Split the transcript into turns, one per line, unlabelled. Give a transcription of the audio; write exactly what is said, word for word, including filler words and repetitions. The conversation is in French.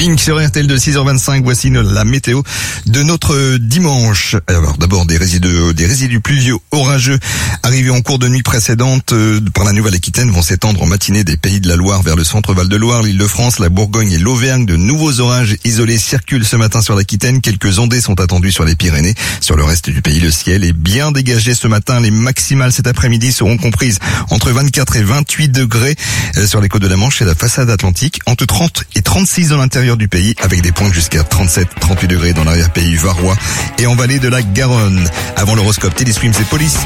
Pink sur R T L de six heures vingt-cinq, voici la météo de notre dimanche. Alors d'abord des résidus, des résidus pluvieux orageux arrivés en cours de nuit précédente euh, par la Nouvelle-Aquitaine vont s'étendre en matinée des Pays de la Loire vers le centre Val-de-Loire, l'Île-de-France, la Bourgogne et l'Auvergne. De nouveaux orages isolés circulent ce matin sur l'Aquitaine. Quelques ondées sont attendues sur les Pyrénées. Sur le reste du pays, le ciel est bien dégagé ce matin. Les maximales cet après-midi seront comprises entre vingt-quatre et vingt-huit degrés sur les côtes de la Manche et la façade atlantique, entre trente et trente-six dans l'intérieur du pays, avec des pointes jusqu'à trente-sept à trente-huit degrés dans l'arrière-pays varois et en vallée de la Garonne. Avant l'horoscope, Téléswim, c'est Police.